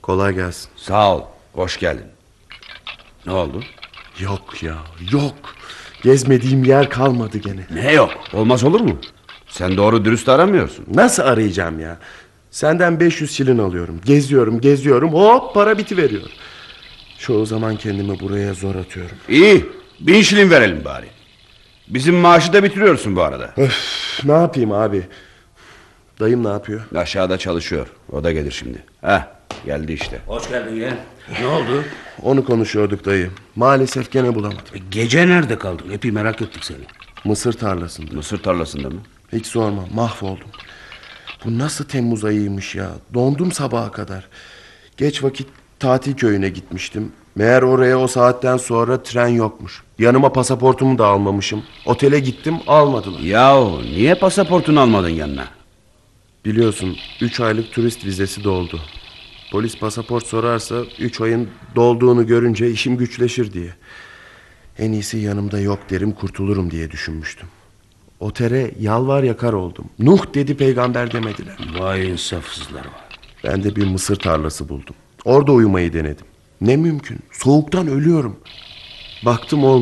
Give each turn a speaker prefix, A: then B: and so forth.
A: Kolay gelsin.
B: Sağ ol, hoş geldin. Ne oldu?
A: Yok ya, yok. Gezmediğim yer kalmadı gene.
B: Ne yok? Olmaz olur mu? Sen doğru dürüst aramıyorsun.
A: Nasıl arayacağım ya? Senden 500 şilin alıyorum. Geziyorum, hop para bitiveriyor. Çoğu zaman kendimi buraya zor atıyorum.
B: İyi, 1000 şilin verelim bari. Bizim maaşı da bitiriyorsun bu arada.
A: Ne yapayım abi? Dayım ne yapıyor?
B: Aşağıda çalışıyor, o da gelir şimdi. Geldi işte.
C: Hoş geldin yeğen. Ne oldu?
A: Onu konuşuyorduk dayı. Maalesef gene bulamadım.
C: Gece nerede kaldın? Epey merak ettik seni.
A: Mısır tarlasında.
B: Mısır tarlasında mı?
A: Hiç sorma, mahvoldum. Bu nasıl Temmuz ayıymış ya? Dondum sabaha kadar. Geç vakit tatil köyüne gitmiştim. Meğer oraya o saatten sonra tren yokmuş. Yanıma pasaportumu da almamışım. Otele gittim, almadılar.
B: Yahu niye pasaportunu almadın yanına?
A: Biliyorsun 3 aylık turist vizesi doldu. Polis pasaport sorarsa 3 ayın dolduğunu görünce işim güçleşir diye. En iyisi yanımda yok derim, kurtulurum diye düşünmüştüm. Otele yalvar yakar oldum. Nuh dedi peygamber demediler.
C: Vay insafsızlar var.
A: Ben de bir mısır tarlası buldum. Orada uyumayı denedim. Ne mümkün, soğuktan ölüyorum. Baktım olmuyor.